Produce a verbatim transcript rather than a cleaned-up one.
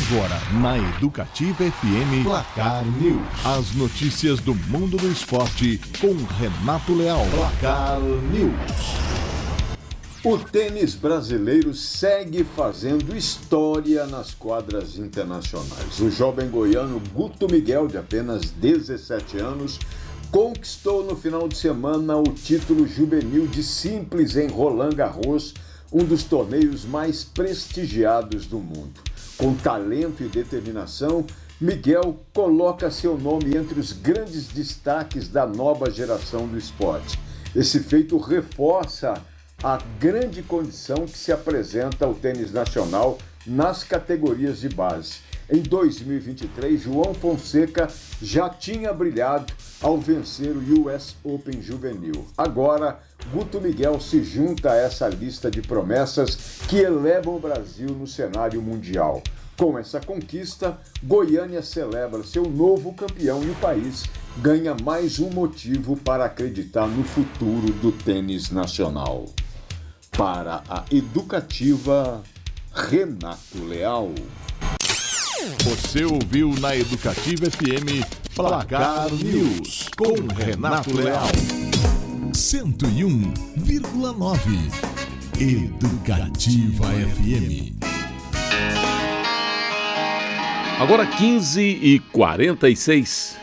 Agora, na Educativa F M, Placar News. As notícias do mundo do esporte com Renato Leal. Placar News. O tênis brasileiro segue fazendo história nas quadras internacionais. O jovem goiano Guto Miguel, de apenas dezessete anos, conquistou no final de semana o título juvenil de simples em Roland Garros, um dos torneios mais prestigiados do mundo. Com talento e determinação, Miguel coloca seu nome entre os grandes destaques da nova geração do esporte. Esse feito reforça a grande condição que se apresenta ao tênis nacional nas categorias de base. Em dois mil e vinte e três, João Fonseca já tinha brilhado ao vencer o U S Open Juvenil. Agora, Guto Miguel se junta a essa lista de promessas que elevam o Brasil no cenário mundial. Com essa conquista, Goiânia celebra seu novo campeão e o país ganha mais um motivo para acreditar no futuro do tênis nacional. Para a Educativa, Renato Leal. Você ouviu na Educativa F M Placar News com Renato Leal. cento e um vírgula nove Educativa F M. Agora quinze e quarenta e seis.